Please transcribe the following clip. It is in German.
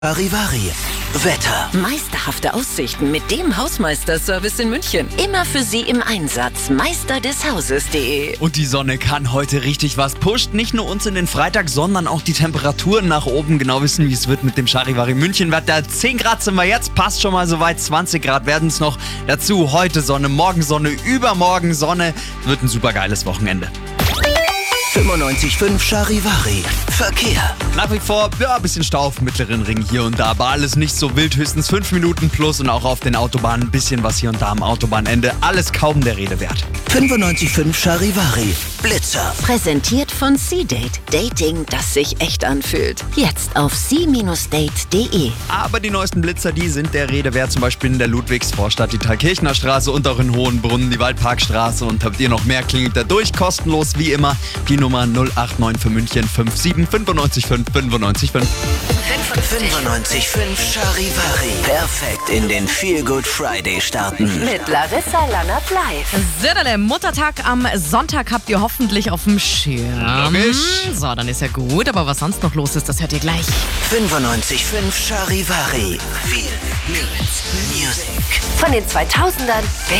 Charivari. Wetter. Meisterhafte Aussichten mit dem Hausmeisterservice in München. Immer für Sie im Einsatz. meisterdeshauses.de. Und die Sonne kann heute richtig was. Pusht nicht nur uns in den Freitag, sondern auch die Temperaturen nach oben. Genau wissen, wie es wird mit dem Charivari München. Wetter 10 Grad sind wir jetzt. Passt schon mal soweit. 20 Grad werden es noch. Dazu heute Sonne, morgen Sonne, übermorgen Sonne. Wird ein super geiles Wochenende. 95.5 Charivari. Verkehr. Nach wie vor ein bisschen Stau auf mittleren Ring hier und da, aber alles nicht so wild, höchstens 5 Minuten plus und auch auf den Autobahnen ein bisschen was hier und da am Autobahnende. Alles kaum der Rede wert. 95.5 Charivari. Blitzer. Präsentiert von C-Date. Dating, das sich echt anfühlt. Jetzt auf c-date.de. Aber die neuesten Blitzer, die sind der Rede wert, zum Beispiel in der Ludwigsvorstadt, die Thalkirchner Straße und auch in Hohenbrunn, die Waldparkstraße. Und habt ihr noch mehr, klingelt da durch, kostenlos wie immer. Die Nummer 089 für München 57 95 5 95 5. 95.5 Charivari. Perfekt in den Feel Good Friday starten. Mit Larissa Lannert live. Söderle, Muttertag am Sonntag habt ihr hoffentlich auf dem Schirm. Logisch. So, dann ist ja gut. Aber was sonst noch los ist, das hört ihr gleich. 95.5 Charivari. Feel Good Music. Von den 2000ern